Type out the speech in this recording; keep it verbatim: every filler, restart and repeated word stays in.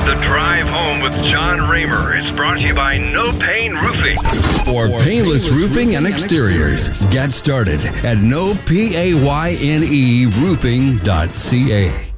The Drive Home with John Raymer is brought to you by No Pain Roofing. For painless roofing and exteriors, get started at no P A Y N E roofing dot C A.